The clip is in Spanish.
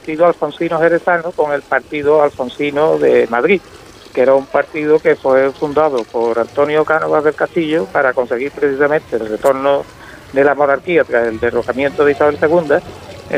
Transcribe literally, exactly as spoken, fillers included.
partido alfonsino jerezano con el partido alfonsino de Madrid, que era un partido que fue fundado por Antonio Cánovas del Castillo para conseguir precisamente el retorno de la monarquía tras el derrocamiento de Isabel segunda,